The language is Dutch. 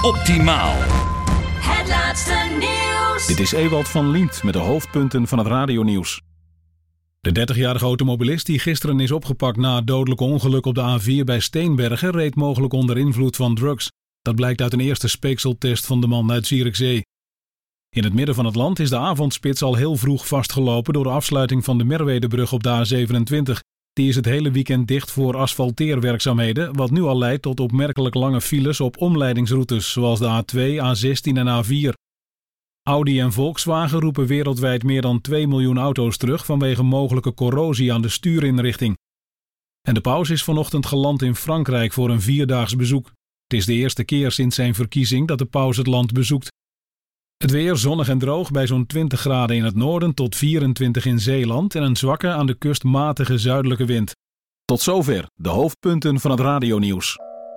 Optimaal. Het laatste nieuws. Dit is Ewald van Liemt met de hoofdpunten van het radionieuws. De 30-jarige automobilist die gisteren is opgepakt na het dodelijke ongeluk op de A4 bij Steenbergen reed mogelijk onder invloed van drugs. Dat blijkt uit een eerste speekseltest van de man uit Zierikzee. In het midden van het land is de avondspits al heel vroeg vastgelopen door de afsluiting van de Merwedebrug op de A27. Die is het hele weekend dicht voor asfalteerwerkzaamheden, wat nu al leidt tot opmerkelijk lange files op omleidingsroutes, zoals de A2, A16 en A4. Audi en Volkswagen roepen wereldwijd meer dan 2 miljoen auto's terug vanwege mogelijke corrosie aan de stuurinrichting. En de paus is vanochtend geland in Frankrijk voor een 4-daags bezoek. Het is de eerste keer sinds zijn verkiezing dat de paus het land bezoekt. Het weer zonnig en droog bij zo'n 20 graden in het noorden tot 24 in Zeeland en een zwakke aan de kust matige zuidelijke wind. Tot zover de hoofdpunten van het radionieuws.